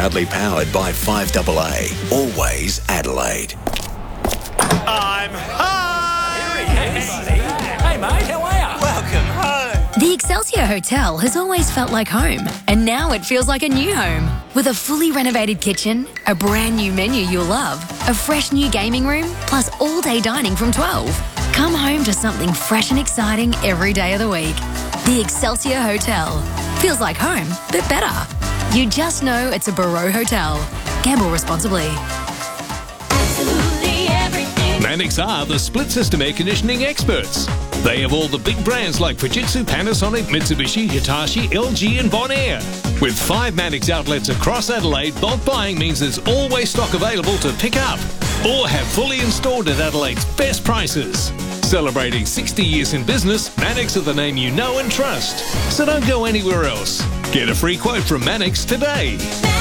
proudly powered by 5AA. Always Adelaide. I'm home! Hey mate, how are you? Welcome home! The Excelsior Hotel has always felt like home, and now it feels like a new home. With a fully renovated kitchen, a brand new menu you'll love, a fresh new gaming room, plus all-day dining from 12. Come home to something fresh and exciting every day of the week. The Excelsior Hotel. Feels like home, but better. You just know it's a Barreau Hotel. Gamble responsibly. Mannix are the split system air conditioning experts. They have all the big brands like Fujitsu, Panasonic, Mitsubishi, Hitachi, LG and Bonaire. With 5 Mannix outlets across Adelaide, bulk buying means there's always stock available to pick up or have fully installed at Adelaide's best prices. Celebrating 60 years in business, Mannix are the name you know and trust. So don't go anywhere else. Get a free quote from Mannix today.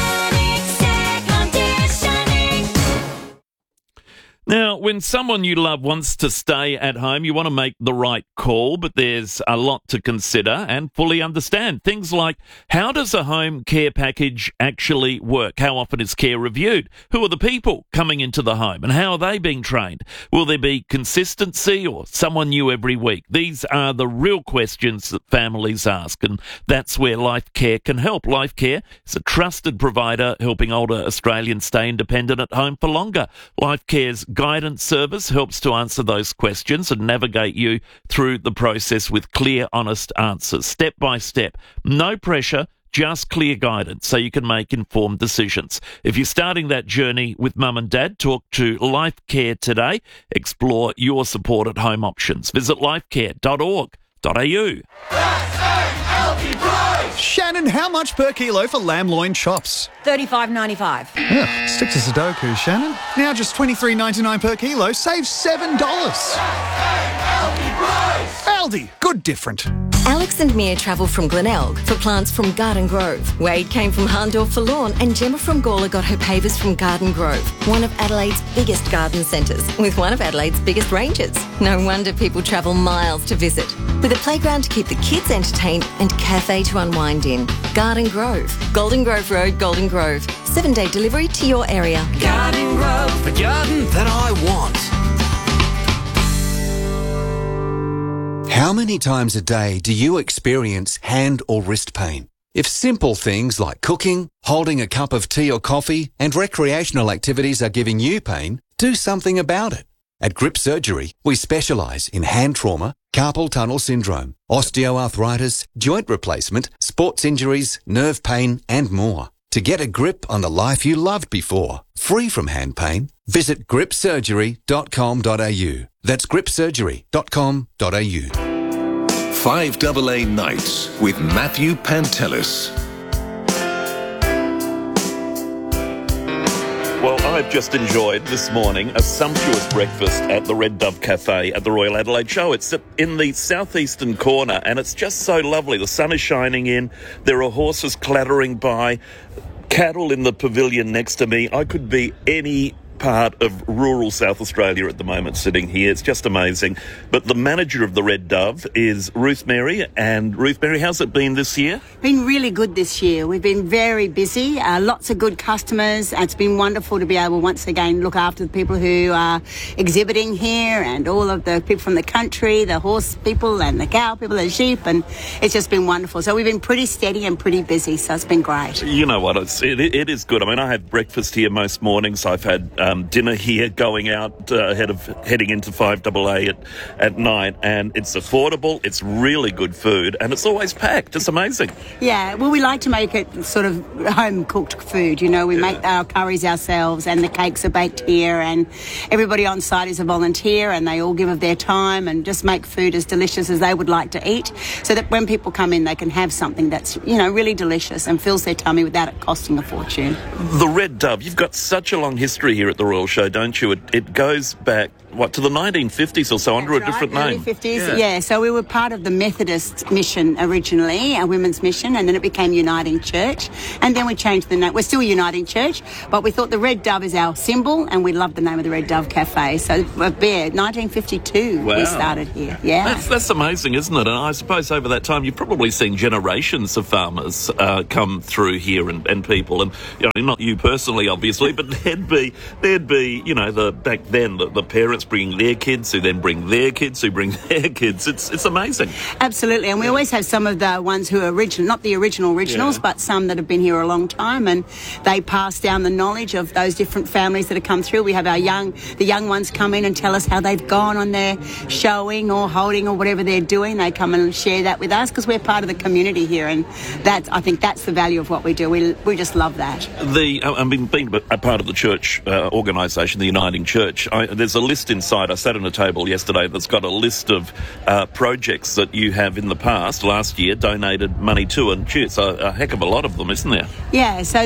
Now, when someone you love wants to stay at home, you want to make the right call, but there's a lot to consider and fully understand. Things like, how does a home care package actually work? How often is care reviewed? Who are the people coming into the home and how are they being trained? Will there be consistency or someone new every week? These are the real questions that families ask, and that's where Life Care can help. Life Care is a trusted provider helping older Australians stay independent at home for longer. Life Care's guidance service helps to answer those questions and navigate you through the process with clear, honest answers, step by step. No pressure, just clear guidance so you can make informed decisions. If you're starting that journey with mum and dad, talk to Life Care today. Explore your support at home options. Visit lifecare.org.au. Shannon, how much per kilo for lamb loin chops? $35.95. Ugh, stick to Sudoku, Shannon. Now just $23.99 per kilo. Save $7. Aldi, good different. Alex and Mia travel from Glenelg for plants from Garden Grove. Wade came from Harndorf for lawn, and Gemma from Gawler got her pavers from Garden Grove, one of Adelaide's biggest garden centres, with one of Adelaide's biggest ranges. No wonder people travel miles to visit. With a playground to keep the kids entertained and cafe to unwind in. Garden Grove, Golden Grove Road, Golden Grove. 7-day delivery to your area. Garden Grove, the garden that I want. How many times a day do you experience hand or wrist pain? If simple things like cooking, holding a cup of tea or coffee, and recreational activities are giving you pain, do something about it. At Grip Surgery, we specialise in hand trauma, carpal tunnel syndrome, osteoarthritis, joint replacement, sports injuries, nerve pain, and more. To get a grip on the life you loved before, free from hand pain, visit gripsurgery.com.au. That's gripsurgery.com.au. 5AA Nights with Matthew Pantelis. Well, I've just enjoyed this morning a sumptuous breakfast at the Red Dove Cafe at the Royal Adelaide Show. It's in the southeastern corner and it's just so lovely. The sun is shining in. There are horses clattering by, cattle in the pavilion next to me. I could be any part of rural South Australia at the moment sitting here. It's just amazing. But the manager of the Red Dove is Ruth Mary. And Ruth Mary, how's it been this year? Been really good this year. We've been very busy, lots of good customers. It's been wonderful to be able once again look after the people who are exhibiting here and all of the people from the country, the horse people and the cow people and sheep, and it's just been wonderful. So we've been pretty steady and pretty busy, so it's been great. You know what, it is good. I mean, I have breakfast here most mornings. I've had dinner here going out ahead of heading into 5AA at night, and it's affordable, it's really good food, and it's always packed. It's amazing. Yeah, well, we like to make it sort of home-cooked food, you know. We make our curries ourselves, and the cakes are baked here, and everybody on site is a volunteer, and they all give of their time and just make food as delicious as they would like to eat, so that when people come in, they can have something that's, you know, really delicious and fills their tummy without it costing a fortune. The Red Dove, you've got such a long history here at the the Royal Show, don't you? It goes back, to the 1950s or so, under a different name. Early 50s, yeah. So we were part of the Methodist mission originally, a women's mission, and then it became Uniting Church. And then we changed the name. We're still Uniting Church, but we thought the Red Dove is our symbol, and we love the name of the Red Dove Cafe. So, 1952 we started here. Yeah. That's amazing, isn't it? And I suppose over that time you've probably seen generations of farmers come through here and people, and not you personally, obviously, but there'd be back then the parents bringing their kids, who then bring their kids, who bring their kids. It's amazing. Absolutely, and we always have some of the ones who are not the originals, but some that have been here a long time, and they pass down the knowledge of those different families that have come through. We have the young ones come in and tell us how they've gone on their showing or holding or whatever they're doing. They come and share that with us because we're part of the community here, and I think that's the value of what we do. We just love that. Being a part of the church organisation, the Uniting Church, there's a list inside. I sat on a table yesterday that's got a list of projects that you have in the past, last year, donated money to, and it's a heck of a lot of them, isn't there? Yeah, so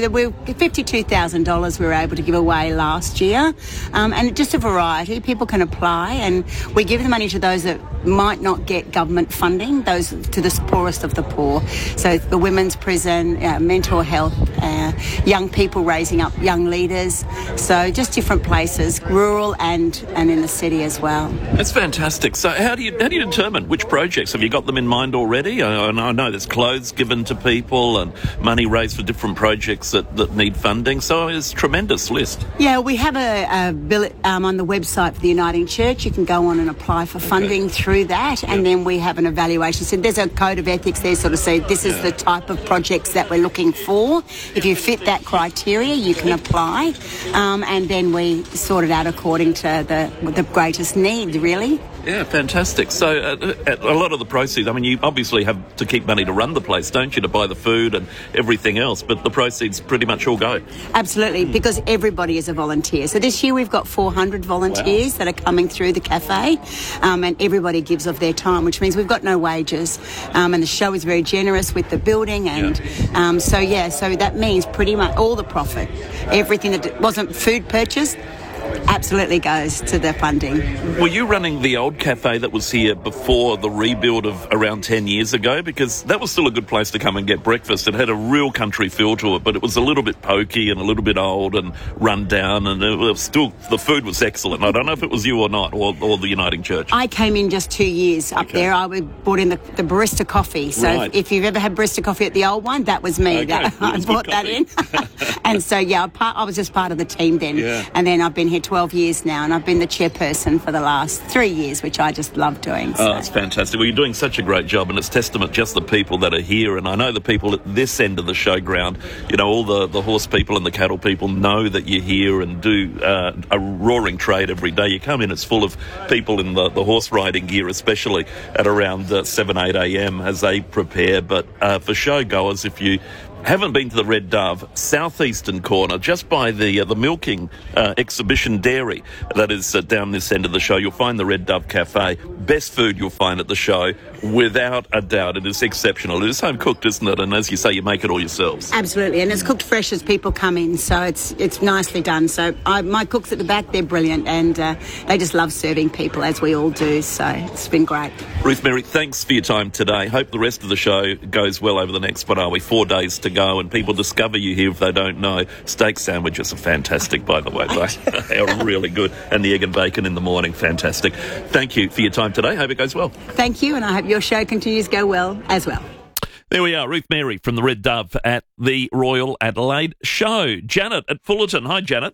$52,000 we were able to give away last year, and just a variety. People can apply, and we give the money to those that might not get government funding, those to the poorest of the poor. So the women's prison, mental health, young people raising up young leaders. So just different places, rural and in the city as well. That's fantastic. So how do you determine which projects? Have you got them in mind already? I know there's clothes given to people and money raised for different projects that need funding. So it's a tremendous list. Yeah, we have a bill on the website for the Uniting Church. You can go on and apply for funding through that, and then we have an evaluation. So there's a code of ethics there, sort of say this is the type of projects that we're looking for. If you fit that criteria, you can apply, and then we sort it out according to the greatest need, really. Yeah, fantastic. So a lot of the proceeds, you obviously have to keep money to run the place, don't you, to buy the food and everything else, but the proceeds pretty much all go. Absolutely, because everybody is a volunteer. So this year we've got 400 volunteers that are coming through the cafe, and everybody gives of their time, which means we've got no wages, and the show is very generous with the building, and so that means pretty much all the profit, everything that wasn't food purchased, absolutely goes to the funding. Were you running the old cafe that was here before the rebuild of around 10 years ago? Because that was still a good place to come and get breakfast. It had a real country feel to it, but it was a little bit pokey and a little bit old and run down, and it was still, the food was excellent. I don't know if it was you or not, or the Uniting Church. I came in just 2 years up there. I brought in the barista coffee. So if you've ever had barista coffee at the old one, that was me. Okay. I brought that in. And so, I was just part of the team then. Yeah. And then I've been here 12 years now, and I've been the chairperson for the last 3 years, which I just love doing. So. Oh, it's fantastic. Well, you're doing such a great job, and it's testament just the people that are here. And I know the people at this end of the showground, all the horse people and the cattle people know that you're here and do a roaring trade every day. You come in, it's full of people in the horse riding gear, especially at around 7, 8 a.m. as they prepare. But for showgoers, if you haven't been to the Red Dove, southeastern corner, just by the milking exhibition dairy that is down this end of the show, you'll find the Red Dove Cafe. Best food you'll find at the show, without a doubt. It is exceptional. It is home cooked, isn't it? And as you say, you make it all yourselves. Absolutely, and it's cooked fresh as people come in, so it's nicely done. So my cooks at the back, they're brilliant, and they just love serving people, as we all do, so it's been great. Ruth Merrick, thanks for your time today. Hope the rest of the show goes well over the next, 4 days to go, and people discover you here if they don't know. Steak sandwiches are fantastic, by the way. They are really good, and the egg and bacon in the morning, fantastic. Thank you for your time today. Hope it goes well. Thank you, and I hope your show continues to go well as well. There we are, Ruth Mary from the Red Dove at the Royal Adelaide Show. Janet at Fullerton. Hi, Janet.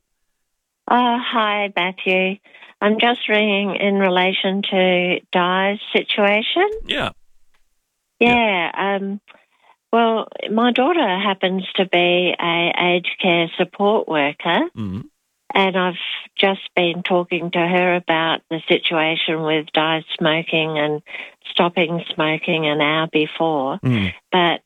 Hi, Matthew. I'm just ringing in relation to Di's situation. Yeah. Well, my daughter happens to be a aged care support worker, and I've just been talking to her about the situation with Di smoking and stopping smoking an hour before. But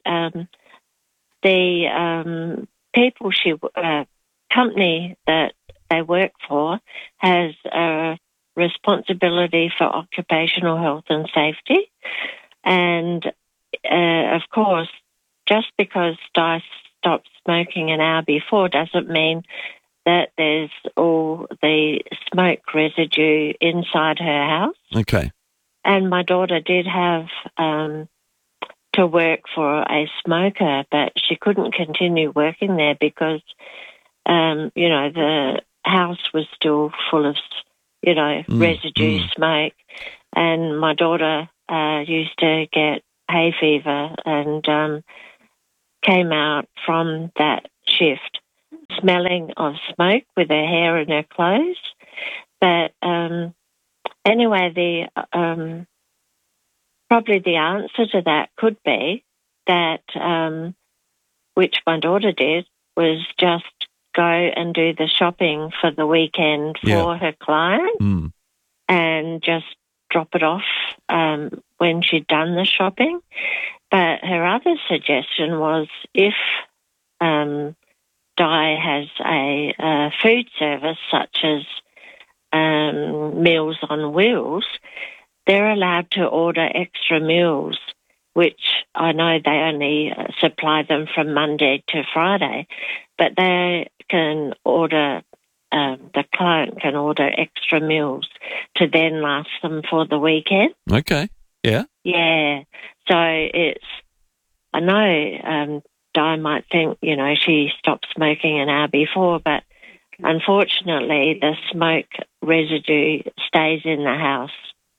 the people company that they work for has a responsibility for occupational health and safety, and of course, just because Di stopped smoking an hour before doesn't mean that there's all the smoke residue inside her house. Okay. And my daughter did have to work for a smoker, but she couldn't continue working there because, the house was still full of, residue smoke. And my daughter used to get hay fever and came out from that shift smelling of smoke with her hair and her clothes. But anyway, probably the answer to that could be that, which my daughter did, was just go and do the shopping for the weekend for her client and just drop it off when she'd done the shopping. But her other suggestion was if Di has a food service such as Meals on Wheels, they're allowed to order extra meals, which I know they only supply them from Monday to Friday, but they can order, the client can order extra meals to then last them for the weekend. Okay, yeah. Yeah, so I know Di might think, she stopped smoking an hour before, but unfortunately the smoke residue stays in the house.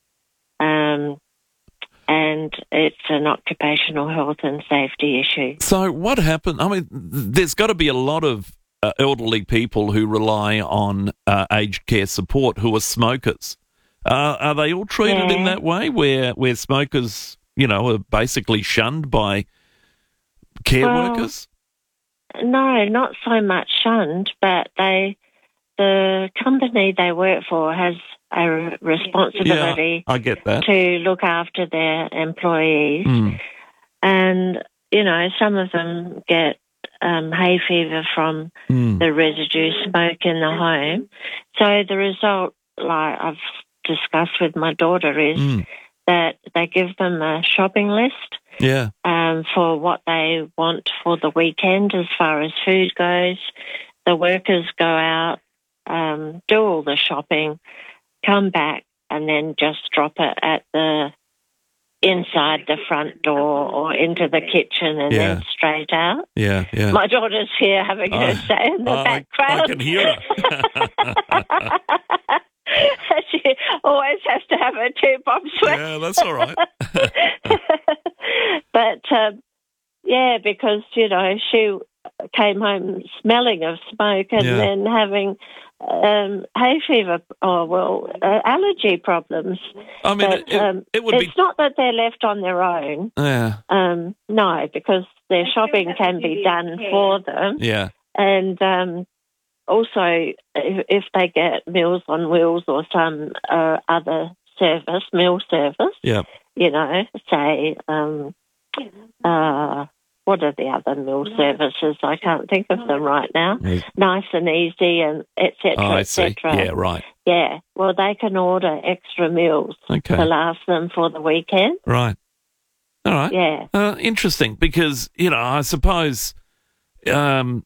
And it's an occupational health and safety issue. So what happened? I mean, there's got to be a lot of elderly people who rely on aged care support who are smokers. Are they all treated in that way, where smokers, are basically shunned by care workers? No, not so much shunned, but the company they work for has a responsibility I get that. to look after their employees. And, some of them get hay fever from the residue smoke in the home. So the result, like I've discussed with my daughter, is that they give them a shopping list for what they want for the weekend as far as food goes. The workers go out, do all the shopping, come back, and then just drop it at inside the front door or into the kitchen and then straight out. Yeah. My daughter's here having her say in the background. I can hear her. She always has to have her 2 bob sweat. Yeah, that's all right. But, because, she came home smelling of smoke and then having hay fever allergy problems. I mean, but, it would it's not that they're left on their own. Yeah. No, because their shopping can be done for them. Yeah. And also, if they get Meals on Wheels or some other meal service, say, what are the other meal services? I can't think of them right now. Nice and Easy and et cetera, et cetera. Yeah, right. Yeah, well, they can order extra meals to last them for the weekend. Right. All right. Yeah. Interesting, because, I suppose I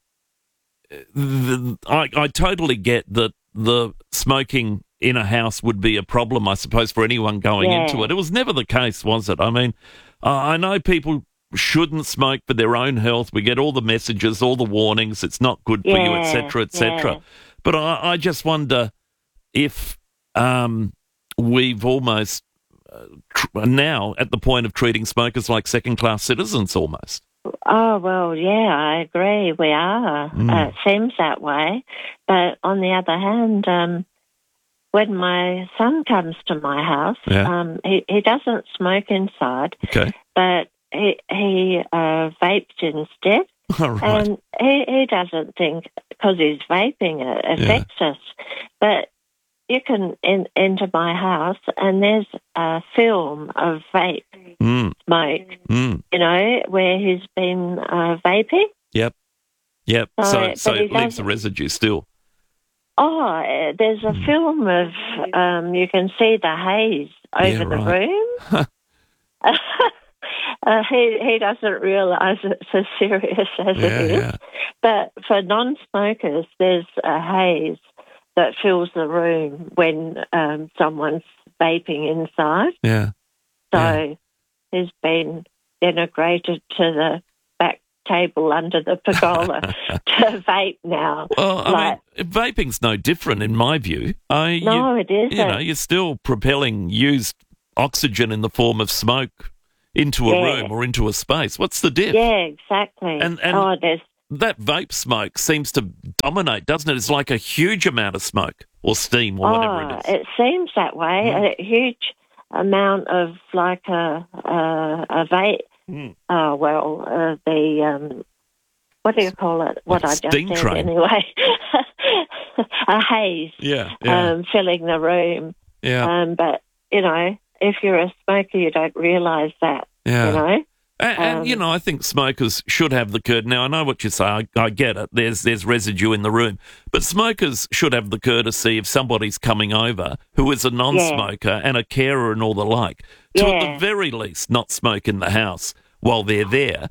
totally get that the smoking in a house would be a problem, I suppose, for anyone going into it. It was never the case, was it? I mean, I know people shouldn't smoke for their own health. We get all the messages, all the warnings, it's not good for you, et cetera, et cetera. But I just wonder if we've almost now at the point of treating smokers like second-class citizens almost. Oh, well, yeah, I agree. We are. It seems that way. But on the other hand, when my son comes to my house, he doesn't smoke inside, but he vapes instead. And he doesn't think, because he's vaping, it affects us. But you can enter my house and there's a film of vape smoke, where he's been vaping. Yep. So So it leaves the residue still. Oh, there's a film of, you can see the haze over the room. He doesn't realise it's as serious as it is. But for non-smokers, there's a haze that fills the room when someone's vaping inside. Yeah. So he's been denigrated to the back table under the pergola to vape now. Well, I mean, vaping's no different in my view. No, it isn't. You know, you're still propelling used oxygen in the form of smoke into a room or into a space. What's the diff? Yeah, exactly. And there's that vape smoke seems to dominate, doesn't it? It's like a huge amount of smoke or steam or whatever it is. It seems that way. A huge amount of like a vape. The what do you call it? What I just said train. anyway. A haze. Filling the room. Yeah. But you know, if you're a smoker, you don't realise that. Yeah. You know. And you know, I think smokers should have the courtesy. Now, I know what you say. I get it. There's residue in the room. But smokers should have the courtesy if somebody's coming over who is a non-smoker and a carer and all the like, to at the very least not smoke in the house while they're there.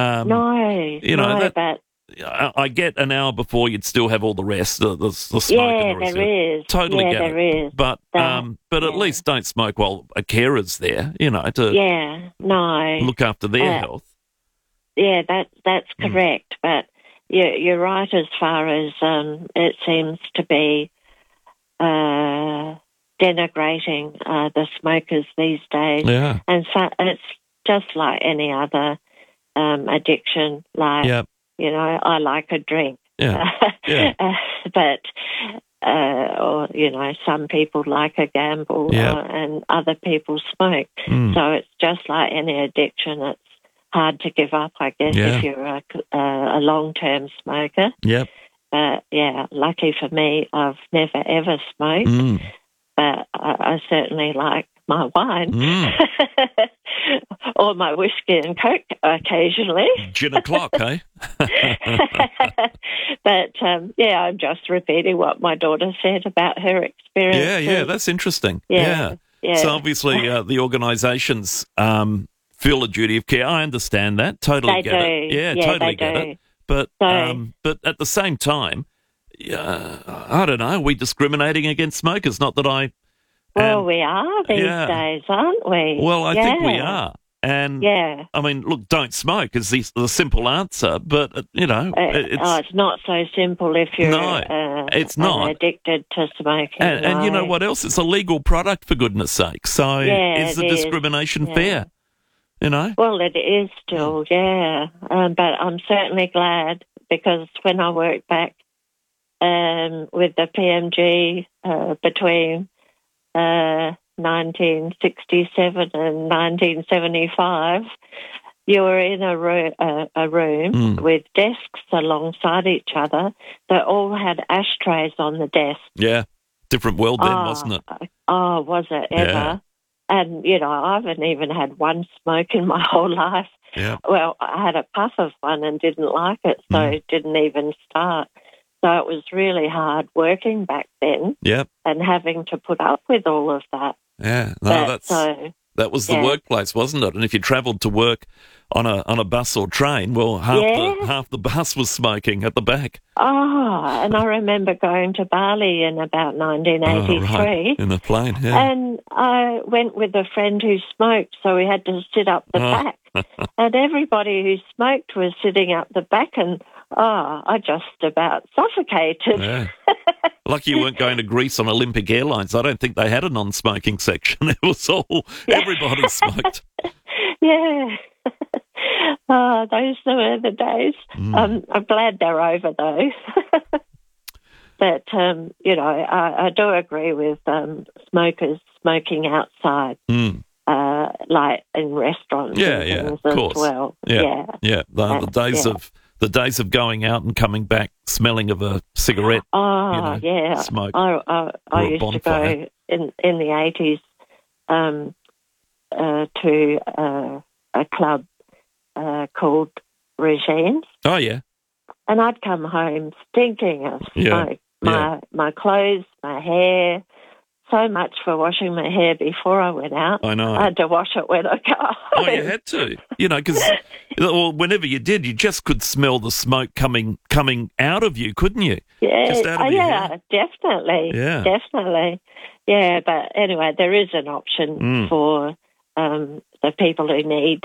But I get an hour before you'd still have all the rest, the smoke. Yeah, there is. Totally get there it. is. But at least don't smoke while a carer's there, you know, to look after their health. Yeah, that's correct. But you're right as far as it seems to be denigrating the smokers these days. Yeah. And so it's just like any other addiction, like, you know, I like a drink. Yeah. But, or, you know, some people like a gamble and other people smoke. So it's just like any addiction. It's hard to give up, I guess, if you're a long-term smoker. Yep. But, lucky for me, I've never, ever smoked. But I certainly like my wine. Or my whiskey and Coke occasionally. Gin o'clock, eh? But, I'm just repeating what my daughter said about her experience. Yeah, that's interesting. Yeah. So obviously the organisations feel a duty of care. I understand that. Totally get it. Yeah, totally get it. But at the same time, I don't know, are we discriminating against smokers? Not that I... Well, we are these days, aren't we? Well, I think we are. And, I mean, look, don't smoke is the simple answer, but, you know... it's not so simple if you're it's not. Addicted to smoking. And you know what else? It's a legal product, for goodness sake. So is the discrimination fair? You know? Well, it is still, but I'm certainly glad because when I worked back with the PMG between 1967 and 1975, you were in a room with desks alongside each other that all had ashtrays on the desk. Yeah, different world then, wasn't it? Oh, was it ever? Yeah. And, you know, I haven't even had one smoke in my whole life. Yeah. Well, I had a puff of one and didn't like it, so it didn't even start. So it was really hard working back then and having to put up with all of that. Yeah, no, that was the workplace, wasn't it? And if you travelled to work on a bus or train, well, half the bus was smoking at the back. Oh, and I remember going to Bali in about 1983. In the plane, And I went with a friend who smoked, so we had to sit up the back. And everybody who smoked was sitting up the back, and I just about suffocated. Yeah. Lucky you weren't going to Greece on Olympic Airlines. I don't think they had a non-smoking section. It was all, everybody smoked. Yeah. Those were the days. I'm glad they're over, though. But, you know, I do agree with smokers smoking outside. Like in restaurants and things of course. As well. The days of going out and coming back smelling of a cigarette. Smoke. I used to go in the 80s to a club called Regine's. Oh, yeah. And I'd come home stinking of smoke. My clothes, my hair, so much for washing my hair before I went out. I know. I had to wash it when I got home. Oh, you had to, because whenever you did, you just could smell the smoke coming out of you, couldn't you? Yeah, just out of your hair. Definitely. Yeah, definitely. Yeah, but anyway, there is an option for the people who need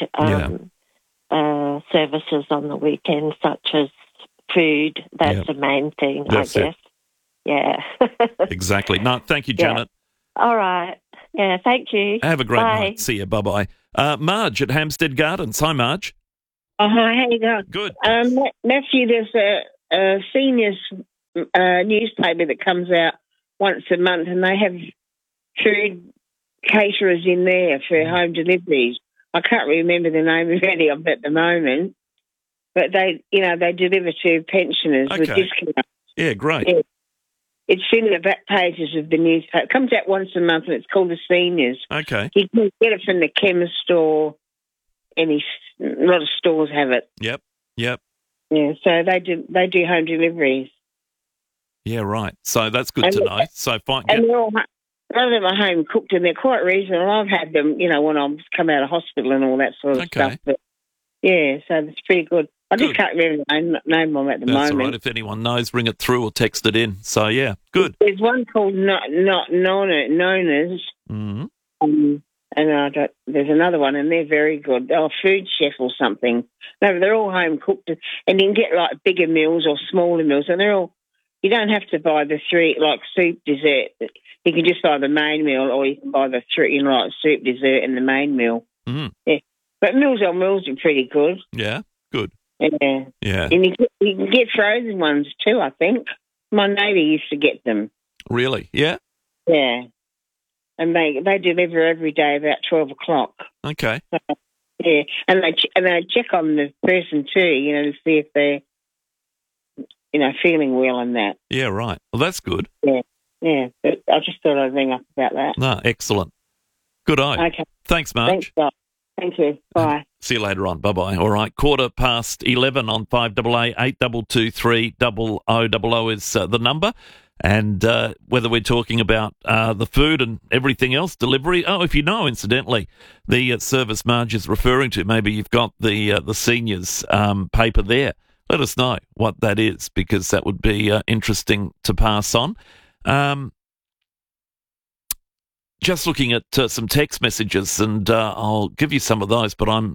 services on the weekend, such as food. That's the main thing, That's I guess. Yeah. Exactly. No, thank you, Janet. All right. Yeah, thank you. Have a great Bye. night. See you. Bye-bye. Marge at Hampstead Gardens. Hi, Marge. Oh, hi. How you going? Good. Matthew, there's a seniors newspaper that comes out once a month, and they have food caterers in there for home deliveries. I can't remember the name of any of them at the moment, but they deliver to pensioners with discounts. Yeah, great. Yeah. It's in the back pages of the newspaper. It comes out once a month, and it's called The Seniors. Okay. You can get it from the chemist store. A lot of stores have it. Yep. Yeah, so they do home deliveries. Yeah, right. So that's good to know. So fine. And they're all, a lot of them are home cooked, and they're quite reasonable. I've had them, when I've come out of hospital and all that sort of stuff. But yeah, so it's pretty good. I just can't remember the name of them at the moment. That's all right. If anyone knows, bring it through or text it in. So, yeah, good. There's one called Nona's. Mm-hmm. And there's another one, and they're very good. Oh, Food Chef or something. No, they're all home cooked, and you can get like bigger meals or smaller meals, and they're all. You don't have to buy the three like soup, dessert. You can just buy the main meal, or you can buy the three, like soup, dessert, and the main meal. Mm-hmm. Yeah, but Meals on Wheels are pretty good. Yeah, good. Yeah, yeah. And you can get frozen ones too. I think my neighbour used to get them. Really? Yeah. Yeah. And they deliver every day about 12 o'clock. Okay. Yeah, and they check on the person too, to see if they're, feeling well and that. Yeah, right. Well, that's good. Yeah. But I just thought I'd ring up about that. No, excellent. Good eye. Okay. Thanks, Marge. Thanks, guys. Thank you. Bye. See you later on. Bye-bye. All right, 11:15 on 5AA 8223 0000 is the number. And whether we're talking about the food and everything else, delivery. Oh, if you know, incidentally, the service Marge is referring to, maybe you've got the seniors paper there. Let us know what that is, because that would be interesting to pass on. Just looking at some text messages, and I'll give you some of those, but I'm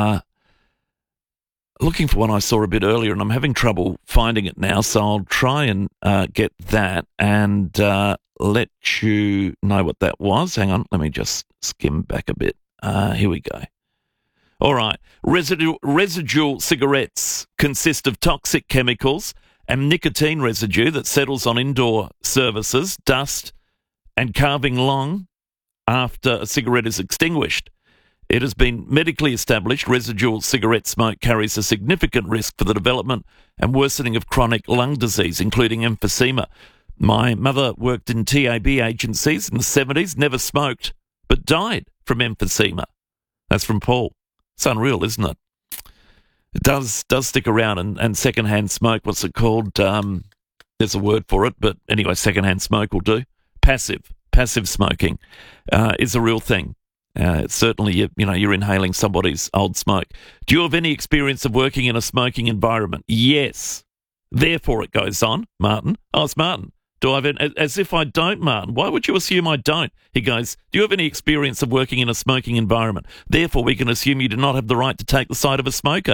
looking for one I saw a bit earlier, and I'm having trouble finding it now, so I'll try and get that and let you know what that was. Hang on, let me just skim back a bit. Here we go. All right. Residual cigarettes consist of toxic chemicals and nicotine residue that settles on indoor surfaces, dust, and carving long after a cigarette is extinguished. It has been medically established residual cigarette smoke carries a significant risk for the development and worsening of chronic lung disease, including emphysema. My mother worked in TAB agencies in the 70s, never smoked, but died from emphysema. That's from Paul. It's unreal, isn't it? It does stick around, and secondhand smoke, what's it called? There's a word for it, but anyway, secondhand smoke will do. Passive smoking is a real thing. Certainly, you're inhaling somebody's old smoke. Do you have any experience of working in a smoking environment? Yes. Therefore, it goes on, Martin. Oh, it's Martin. Do I have as if I don't, Martin? Why would you assume I don't? He goes, do you have any experience of working in a smoking environment? Therefore, we can assume you do not have the right to take the side of a smoker.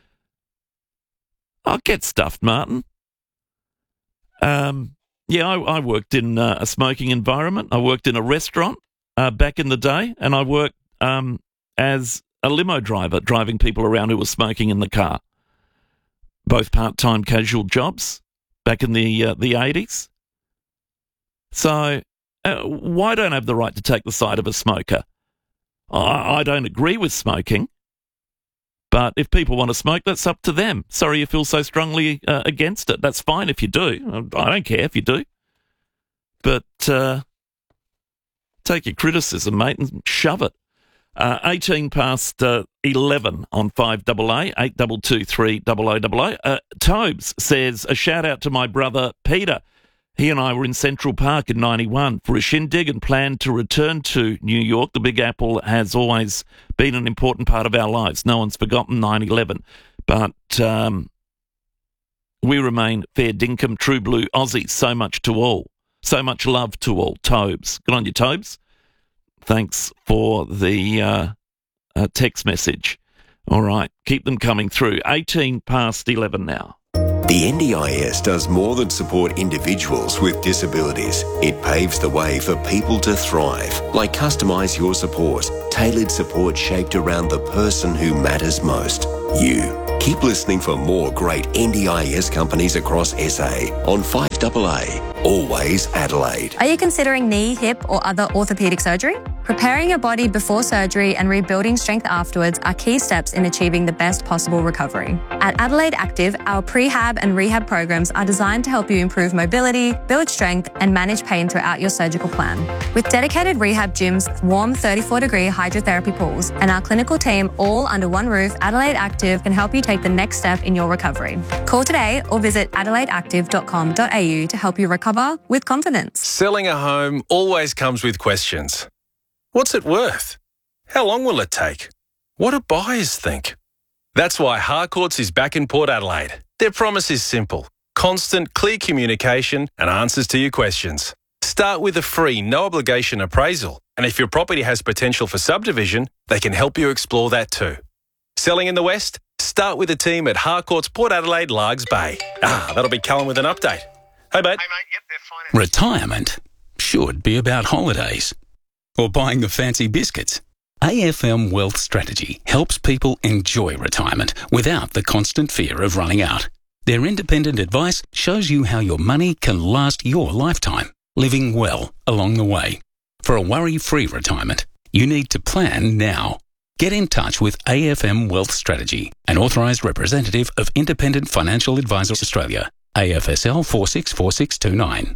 I'll get stuffed, Martin. Yeah, I worked in a smoking environment. I worked in a restaurant back in the day, and I worked as a limo driver, driving people around who were smoking in the car. Both part-time casual jobs back in the 80s. So why don't I have the right to take the side of a smoker? I don't agree with smoking, but if people want to smoke, that's up to them. Sorry you feel so strongly against it. That's fine if you do. I don't care if you do. But take your criticism, mate, and shove it. 18 past 11 on 5AA 8223 0000. Tobes says, a shout out to my brother Peter. He and I were in Central Park in 91 for a shindig and planned to return to New York. The Big Apple has always been an important part of our lives. No one's forgotten 9/11. But we remain fair dinkum, true blue Aussies. So much to all. So much love to all. Tobes. Good on you, Tobes. Thanks for the text message. All right, keep them coming through. 18 past 11 now. The NDIS does more than support individuals with disabilities. It paves the way for people to thrive, like Customise Your Support, tailored support shaped around the person who matters most, you. Keep listening for more great NDIS companies across SA on 5AA, always Adelaide. Are you considering knee, hip or other orthopaedic surgery? Preparing your body before surgery and rebuilding strength afterwards are key steps in achieving the best possible recovery. At Adelaide Active, our prehab and rehab programs are designed to help you improve mobility, build strength and manage pain throughout your surgical plan. With dedicated rehab gyms, warm 34-degree hydrotherapy pools and our clinical team all under one roof, Adelaide Active can help you take the next step in your recovery. Call today or visit adelaideactive.com.au to help you recover with confidence. Selling a home always comes with questions. What's it worth? How long will it take? What do buyers think? That's why Harcourts is back in Port Adelaide. Their promise is simple: constant, clear communication and answers to your questions. Start with a free, no-obligation appraisal, and if your property has potential for subdivision, they can help you explore that too. Selling in the West? Start with the team at Harcourts Port Adelaide, Largs Bay. That'll be Callum with an update. Hey, mate. Yep, they're fine. Retirement should be about holidays or buying the fancy biscuits. AFM Wealth Strategy helps people enjoy retirement without the constant fear of running out. Their independent advice shows you how your money can last your lifetime, living well along the way. For a worry-free retirement, you need to plan now. Get in touch with AFM Wealth Strategy, an authorised representative of Independent Financial Advisors Australia, AFSL 464629.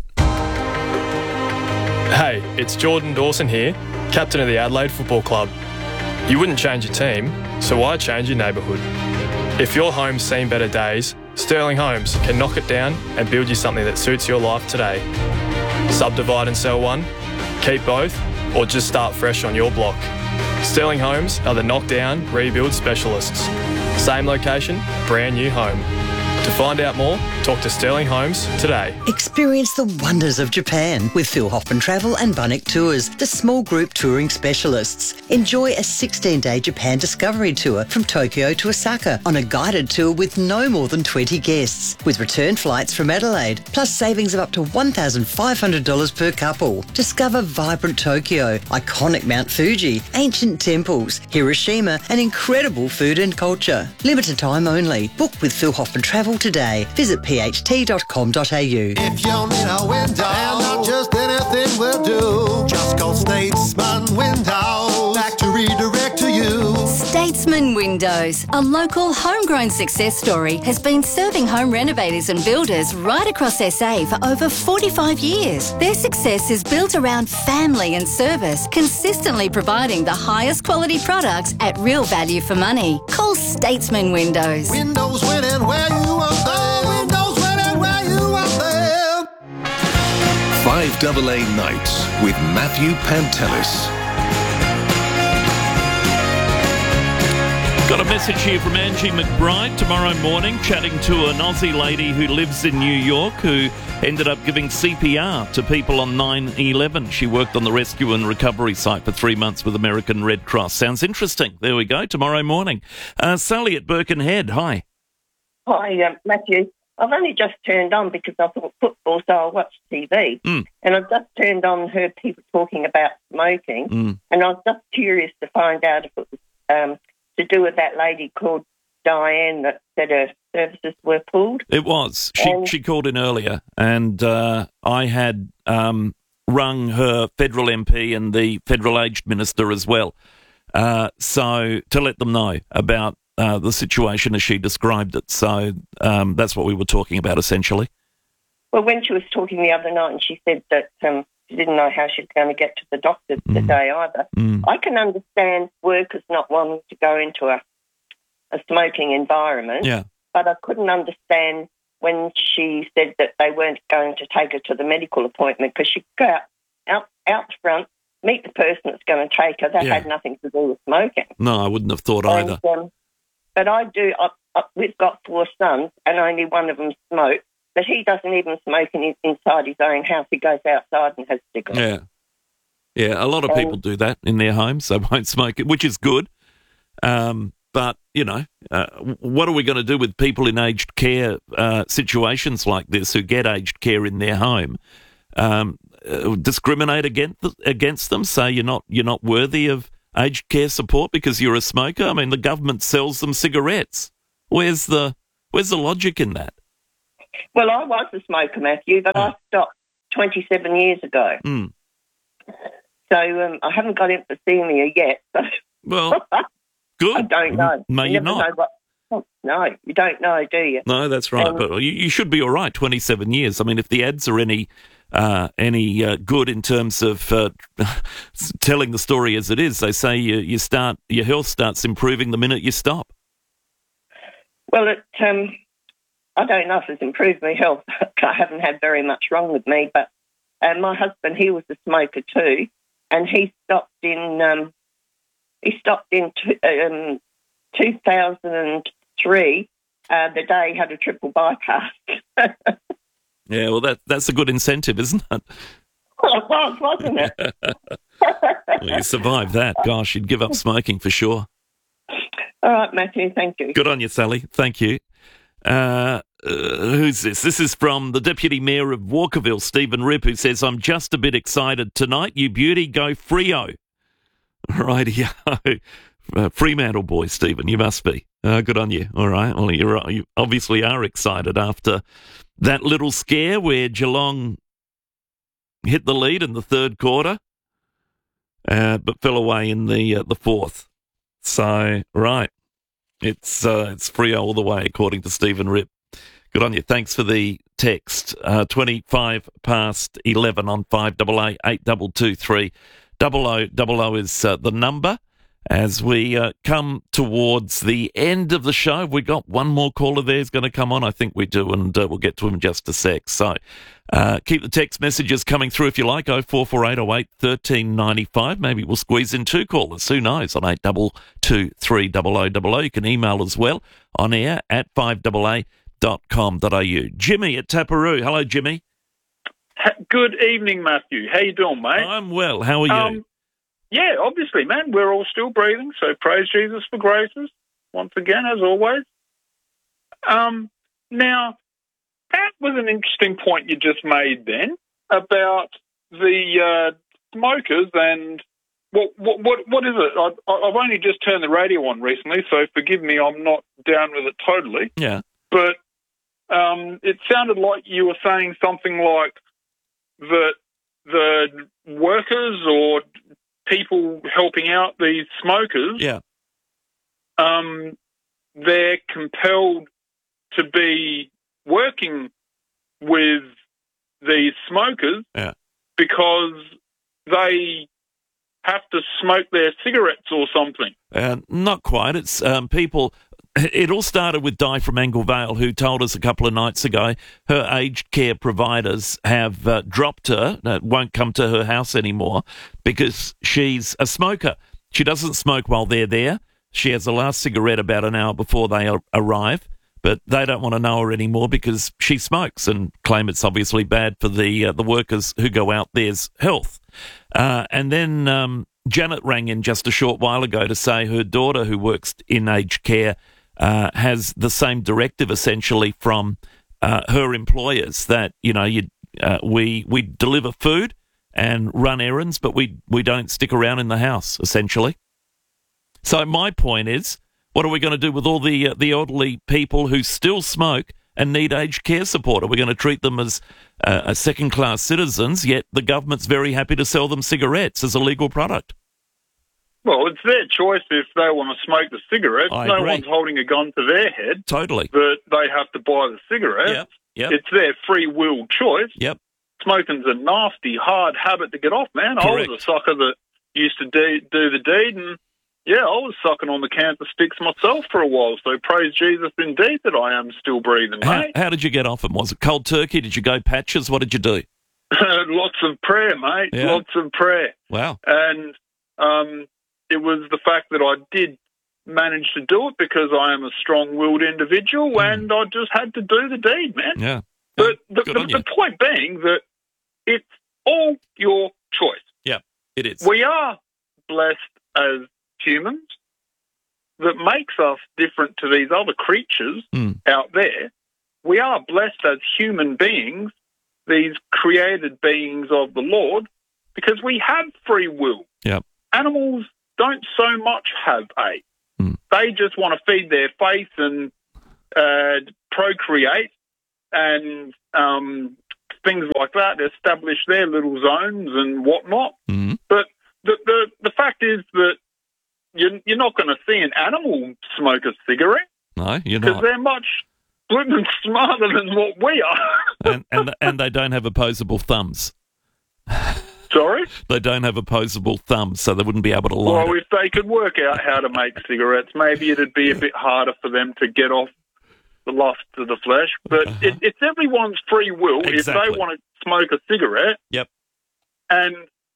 Hey, it's Jordan Dawson here, captain of the Adelaide Football Club. You wouldn't change your team, so why change your neighbourhood? If your home's seen better days, Sterling Homes can knock it down and build you something that suits your life today. Subdivide and sell one, keep both, or just start fresh on your block. Sterling Homes are the knockdown, rebuild specialists. Same location, brand new home. To find out more, talk to Sterling Homes today. Experience the wonders of Japan with Phil Hoffman Travel and Bunnik Tours, the small group touring specialists. Enjoy a 16-day Japan discovery tour from Tokyo to Osaka on a guided tour with no more than 20 guests, with return flights from Adelaide, plus savings of up to $1,500 per couple. Discover vibrant Tokyo, iconic Mount Fuji, ancient temples, Hiroshima, and incredible food and culture. Limited time only. Book with Phil Hoffman Travel today. Visit pht.com.au. If you need a window, and not just anything will do, just call Statesman Windows back to redirect to you. Statesman Windows, a local homegrown success story, has been serving home renovators and builders right across SA for over 45 years. Their success is built around family and service, consistently providing the highest quality products at real value for money. Call Statesman Windows. Windows winning where you are there. Windows winning where you are there. 5AA Nights with Matthew Pantelis. Got a message here from Angie McBride tomorrow morning, chatting to an Aussie lady who lives in New York who ended up giving CPR to people on 9/11. She worked on the rescue and recovery site for 3 months with American Red Cross. Sounds interesting. There we go, tomorrow morning. Sally at Birkenhead, hi. Hi, Matthew. I've only just turned on because I thought football, so I'll watch TV. And I've just turned on, heard people talking about smoking, and I was just curious to find out if it was to do with that lady called Diane that said her services were pulled. It was. She called in earlier, and I had rung her federal MP and the federal aged minister as well, so to let them know about the situation as she described it. So that's what we were talking about, essentially. Well, when she was talking the other night and she said that she didn't know how she was going to get to the doctor today either. I can understand workers not wanting to go into a smoking environment, but I couldn't understand when she said that they weren't going to take her to the medical appointment because she could go out front, meet the person that's going to take her. That had nothing to do with smoking. No, I wouldn't have thought either. But I do. We've got 4 sons, and only one of them smokes. But he doesn't even smoke inside his own house. He goes outside and has cigarettes. Yeah. A lot of people do that in their homes. They won't smoke it, which is good. But what are we going to do with people in aged care situations like this who get aged care in their home? Discriminate against them? Say you're not worthy of aged care support because you're a smoker? I mean, the government sells them cigarettes. Where's the logic in that? Well, I was a smoker, Matthew, but I stopped 27 years ago. Mm. So I haven't got emphysema yet. So well, good. I don't know. May you not. No, you don't know, do you? No, that's right. But you should be all right. 27 years. I mean, if the ads are any good in terms of telling the story as it is, they say your health starts improving the minute you stop. Well, I don't know if it's improved my health. I haven't had very much wrong with me, but my husband, he was a smoker too, and he stopped in 2003. The day he had a triple bypass. Yeah, well, that's a good incentive, isn't it? Well, it was, wasn't it? Well, you survived that. Gosh, you'd give up smoking for sure. All right, Matthew, thank you. Good on you, Sally. Thank you. Who's this? This is from the Deputy Mayor of Walkerville, Stephen Ripp, who says, I'm just a bit excited tonight. You beauty, go Freo. Rightio. Fremantle boy, Stephen, you must be. Good on you. All right. Well, you obviously are excited after that little scare where Geelong hit the lead in the third quarter, but fell away in the fourth. So, right. It's Freo all the way, according to Stephen Ripp. Good on you. Thanks for the text. 25 past 11 on 588 8223 0000 is the number. As we come towards the end of the show, we got one more caller there who's going to come on. I think we do, and we'll get to him in just a sec. So keep the text messages coming through if you like. 044808 1395. Maybe we'll squeeze in 2 callers. Who knows? On 8223 0000. You can email as well on air at 5AA.com.au. Jimmy at Taparoo. Hello, Jimmy. Good evening, Matthew. How you doing, mate? I'm well. How are you? Yeah, obviously, man. We're all still breathing, so praise Jesus for graces, once again, as always. Now, that was an interesting point you just made then about the smokers and what is it? I've only just turned the radio on recently, so forgive me, I'm not down with it totally. Yeah. But it sounded like you were saying something like that the workers or people helping out these smokers, they're compelled to be working with these smokers because they have to smoke their cigarettes or something. Not quite. It's people. It all started with Di from Angle Vale, who told us a couple of nights ago her aged care providers have dropped her, won't come to her house anymore because she's a smoker. She doesn't smoke while they're there. She has the last cigarette about an hour before they arrive, but they don't want to know her anymore because she smokes and claim it's obviously bad for the workers who go out there's health. And then Janet rang in just a short while ago to say her daughter, who works in aged care, has the same directive essentially from her employers that, you know, we deliver food and run errands, but we don't stick around in the house, essentially. So my point is, what are we going to do with all the elderly people who still smoke and need aged care support? Are we going to treat them as second-class citizens, yet the government's very happy to sell them cigarettes as a legal product? Well, it's their choice if they want to smoke the cigarettes. No one's holding a gun to their head. Totally. That they have to buy the cigarettes. Yep. It's their free will choice. Yep. Smoking's a nasty, hard habit to get off, man. Correct. I was a sucker that used to do the deed, and Yeah, I was sucking on the cancer sticks myself for a while, so praise Jesus indeed that I am still breathing, mate. How did you get off them? Was it cold turkey? Did you go patches? What did you do? Lots of prayer, mate. Yeah. Lots of prayer. Wow. And it was the fact that I did manage to do it because I am a strong-willed individual and I just had to do the deed, man. Yeah. But the point being that it's all your choice. Yeah, it is. We are blessed as humans. That makes us different to these other creatures out there. We are blessed as human beings, these created beings of the Lord, because we have free will. Yep. Animals don't so much have a. They just want to feed their face and procreate and things like that, establish their little zones and whatnot. But the fact is that you're not going to see an animal smoke a cigarette. No, you're Because not. they're much blooming smarter than what we are. and they don't have opposable thumbs. Sorry? They don't have opposable thumbs, so they wouldn't be able to light Well, it. if they could work out how to make cigarettes, maybe it'd be a bit harder for them to get off the lust of the flesh. But it's everyone's free will. Exactly. If they want to smoke a cigarette, Yep. and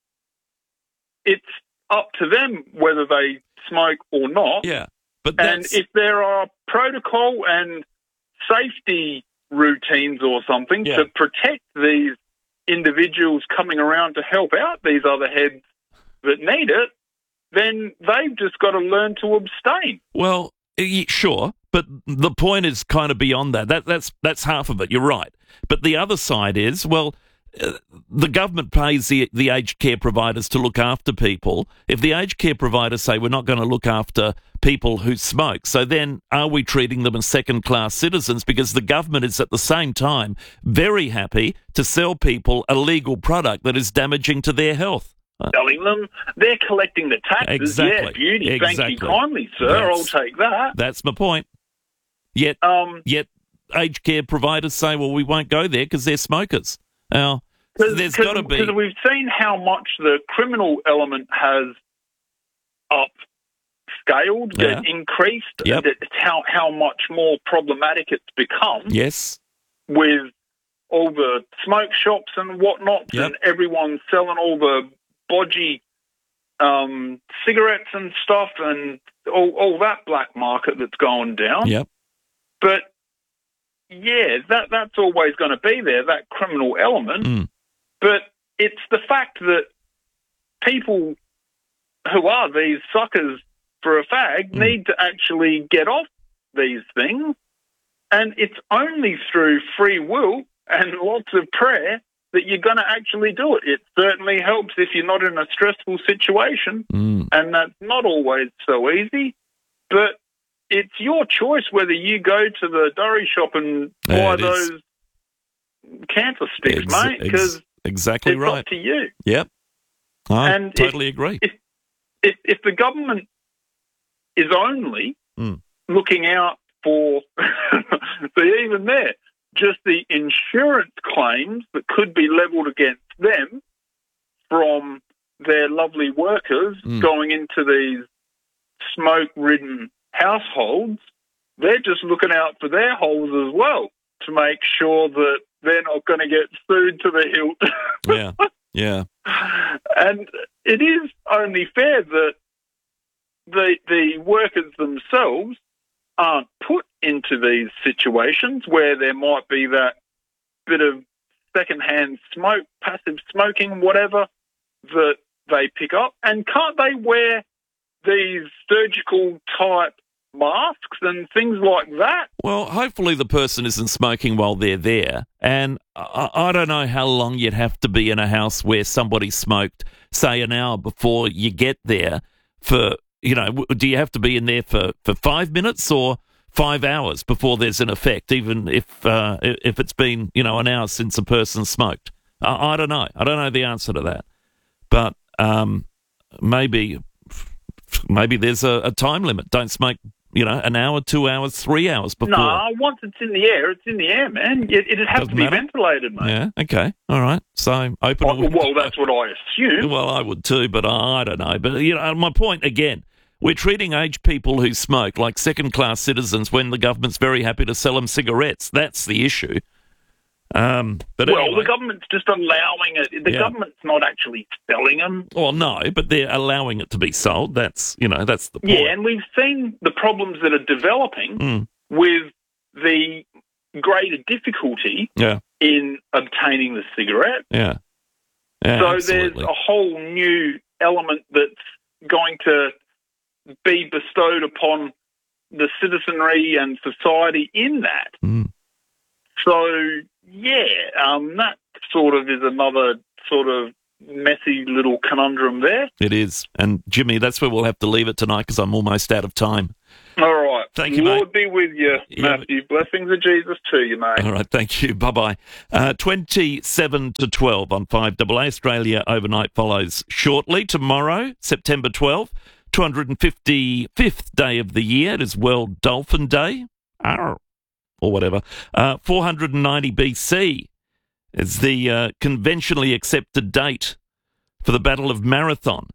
it's up to them whether they smoke or not. Yeah, but and if there are protocol and safety routines or something to protect these individuals coming around to help out these other heads that need it, then they've just got to learn to abstain. Well, sure, but the point is kind of beyond that. That's half of it. You're right. But the other side is, well, the government pays the aged care providers to look after people. If the aged care providers say we're not going to look after people who smoke, so then are we treating them as second-class citizens? Because the government is at the same time very happy to sell people a legal product that is damaging to their health. Selling them, they're collecting the taxes. Exactly. Yeah, beauty. Exactly. Thank you kindly, sir. I'll take that. That's my point. Yet aged care providers say, well, we won't go there because they're smokers. Now, there's got to be... Because we've seen how much the criminal element has upscaled, increased, how much more problematic it's become. Yes. With all the smoke shops and whatnot, and everyone selling all the bodgy cigarettes and stuff and all that black market that's going down. Yep. But, yeah, that's always going to be there, that criminal element. But it's the fact that people who are these suckers for a fag need to actually get off these things, and it's only through free will and lots of prayer that you're going to actually do it. It certainly helps if you're not in a stressful situation, and that's not always so easy, but it's your choice whether you go to the durry shop and buy those cancer sticks, mate, because exactly it's right. up to you. Yep. I And totally agree. If the government is only looking out for, see, even there, just the insurance claims that could be levelled against them from their lovely workers going into these smoke-ridden households, they're just looking out for their holes as well to make sure that they're not going to get sued to the hilt. Yeah. And it is only fair that the workers themselves aren't put into these situations where there might be that bit of secondhand smoke, passive smoking, whatever, that they pick up. And can't they wear these surgical type masks and things like that? Well, hopefully the person isn't smoking while they're there. And I don't know how long you'd have to be in a house where somebody smoked, say, an hour before you get there for, do you have to be in there for 5 minutes or 5 hours before there's an effect, even if it's been, an hour since a person smoked? I don't know. I don't know the answer to that. But maybe there's a time limit. Don't smoke, an hour, 2 hours, 3 hours before. No, once it's in the air, it's in the air, man. It'd have to be ventilated, mate. Yeah, okay, all right. So open. Well, that's what I assume. Well, I would too, but I don't know. But my point again, We're treating aged people who smoke like second-class citizens when the government's very happy to sell them cigarettes. That's the issue. But anyway. The government's just allowing it. The government's not actually selling them. Well, no, but they're allowing it to be sold. That's the point. Yeah, and we've seen the problems that are developing with the greater difficulty in obtaining the cigarette. Yeah. So absolutely. there's a whole new element that's going to be bestowed upon the citizenry and society in that. So, that sort of is another sort of messy little conundrum there. It is. And, Jimmy, that's where we'll have to leave it tonight because I'm almost out of time. All right. Thank you, Lord mate. be with you, Matthew. Blessings of Jesus to you, mate. All right, thank you. Bye-bye. 27 to 12 on 5AA. Australia Overnight follows shortly. Tomorrow, September 12, 255th day of the year. It is World Dolphin Day. Arr. Or whatever. 490 BC is the conventionally accepted date for the Battle of Marathon.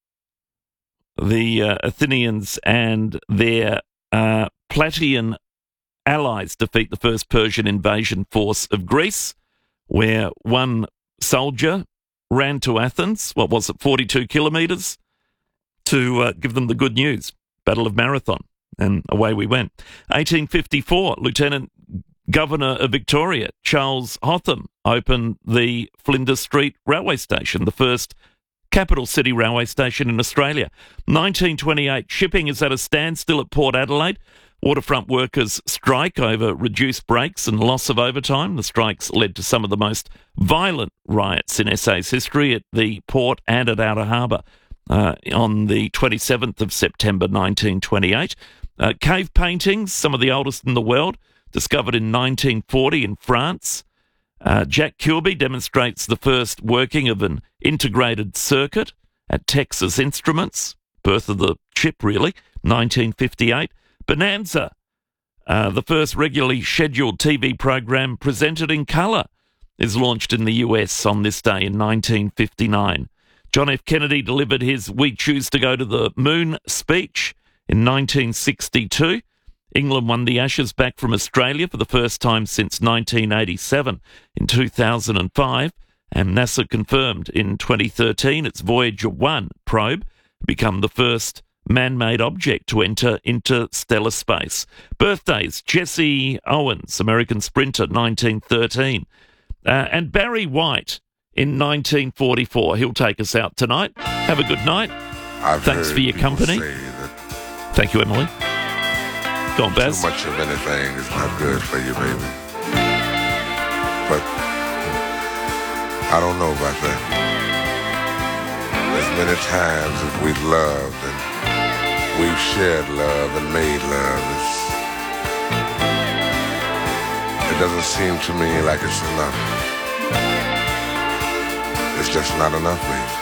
The Athenians and their Plataean allies defeat the first Persian invasion force of Greece, where one soldier ran to Athens, 42 kilometres, to give them the good news. Battle of Marathon. And away we went. 1854, Lieutenant Governor of Victoria, Charles Hotham, opened the Flinders Street Railway Station, the first capital city railway station in Australia. 1928, shipping is at a standstill at Port Adelaide. Waterfront workers strike over reduced breaks and loss of overtime. The strikes led to some of the most violent riots in SA's history at the port and at Outer Harbour on the 27th of September 1928. Cave paintings, some of the oldest in the world, discovered in 1940 in France. Jack Kilby demonstrates the first working of an integrated circuit at Texas Instruments, birth of the chip, really, 1958. Bonanza, the first regularly scheduled TV program presented in colour, is launched in the US on this day in 1959. John F. Kennedy delivered his "We Choose to Go to the Moon" speech in 1962. England won the Ashes back from Australia for the first time since 1987 in 2005, and NASA confirmed in 2013 its Voyager 1 probe become the first man-made object to enter interstellar space. Birthdays: Jesse Owens, American sprinter, 1913, and Barry White in 1944. He'll take us out tonight. Have a good night. Thanks for your company. Thank you, Emily. Go on, Baz. Too much of anything is not good for you, baby. But I don't know about that. As many times as we've loved and we've shared love and made love, it doesn't seem to me like it's enough. It's just not enough, baby.